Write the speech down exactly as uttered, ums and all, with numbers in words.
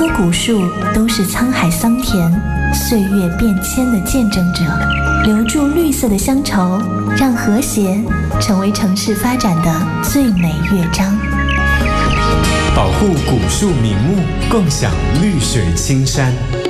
棵古树都是沧海桑田、岁月变迁的见证者，留住绿色的乡愁，让和谐成为城市发展的最美乐章。 保护古树名木，共享绿水青山。